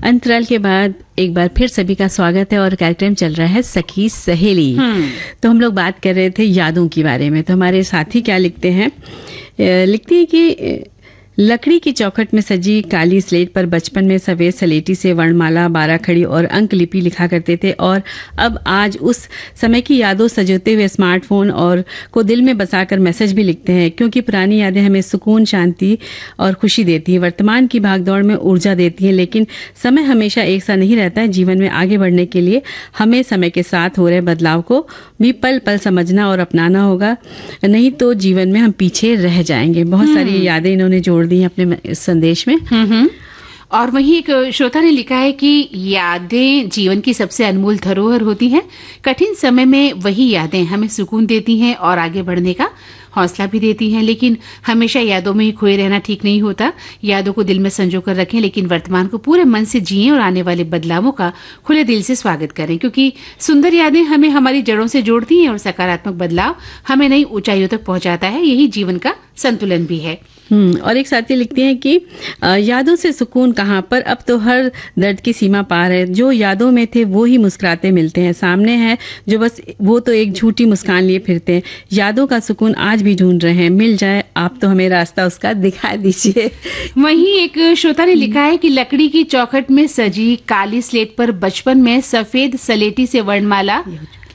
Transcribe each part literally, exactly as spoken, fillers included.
अंतराल के बाद एक बार फिर सभी का स्वागत है और कार्यक्रम चल रहा है सखी सहेली। तो हम लोग बात कर रहे थे यादों के बारे में। तो हमारे साथी क्या लिखते हैं, लिखती है कि लकड़ी की चौखट में सजी काली स्लेट पर बचपन में सफेद सलेटी से वर्णमाला, बारह खड़ी और अंक लिपि लिखा करते थे, और अब आज उस समय की यादों सजोते हुए स्मार्टफोन और को दिल में बसाकर मैसेज भी लिखते हैं, क्योंकि पुरानी यादें हमें सुकून, शांति और खुशी देती हैं, वर्तमान की भागदौड़ में ऊर्जा देती हैं। लेकिन समय हमेशा एक सा नहीं रहता है। जीवन में आगे बढ़ने के लिए हमें समय के साथ हो रहे बदलाव को भी पल पल समझना और अपनाना होगा, नहीं तो जीवन में हम पीछे रह जाएंगे। बहुत सारी यादें इन्होंने जोड़ दी हैं अपने संदेश में। हम्म और वहीं एक श्रोता ने लिखा है कि यादें जीवन की सबसे अनमोल धरोहर होती हैं। कठिन समय में वही यादें हमें सुकून देती हैं और आगे बढ़ने का हौसला भी देती हैं। लेकिन हमेशा यादों में ही खोए रहना ठीक नहीं होता। यादों को दिल में संजो कर रखें, लेकिन वर्तमान को पूरे मन से जिएं और आने वाले बदलावों का खुले दिल से स्वागत करें, क्योंकि सुंदर यादें हमें हमारी जड़ों से जोड़ती हैं और सकारात्मक बदलाव हमें नई ऊंचाइयों तक पहुंचाता है। यही जीवन का संतुलन भी है। हम्म और एक साथी लिखती हैं कि यादों से सुकून कहाँ पर, अब तो हर दर्द की सीमा पार है। जो यादों में थे वो ही मुस्कुराते मिलते हैं, सामने है जो बस वो तो एक झूठी मुस्कान लिए फिरते हैं। यादों का सुकून आज भी ढूंढ रहे हैं, मिल जाए आप तो हमें रास्ता उसका दिखा दीजिए। वहीं एक श्रोता ने लिखा है कि लकड़ी की चौखट में सजी काली स्लेट पर बचपन में सफेद सलेटी से वर्णमाला,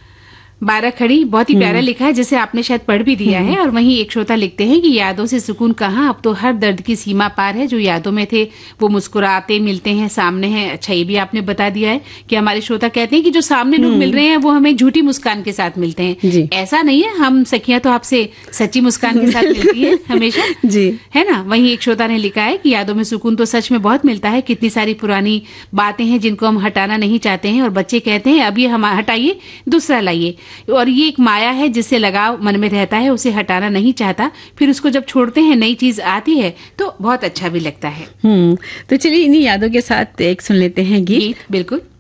बारह खड़ी, बहुत ही प्यारा लिखा है, जिसे आपने शायद पढ़ भी दिया है। और वहीं एक श्रोता लिखते हैं कि यादों से सुकून कहाँ, अब तो हर दर्द की सीमा पार है। जो यादों में थे वो मुस्कुराते मिलते हैं, सामने हैं। अच्छा, ये भी आपने बता दिया है कि हमारे श्रोता कहते हैं कि जो सामने लोग मिल रहे हैं वो हमें झूठी मुस्कान के साथ मिलते हैं। ऐसा नहीं है, हम सखियां तो आपसे सच्ची मुस्कान के साथ मिलती है हमेशा, जी है ना। वहीं एक श्रोता ने लिखा है कि यादों में सुकून तो सच में बहुत मिलता है। कितनी सारी पुरानी बातें हैं जिनको हम हटाना नहीं चाहते हैं, और बच्चे कहते हैं अब ये हम हटाइए, दूसरा लाइए। और ये एक माया है जिससे लगाव मन में रहता है, उसे हटाना नहीं चाहता। फिर उसको जब छोड़ते हैं, नई चीज आती है तो बहुत अच्छा भी लगता है। हम्म तो चलिए इन्हीं यादों के साथ एक सुन लेते हैं गीत। बिल्कुल।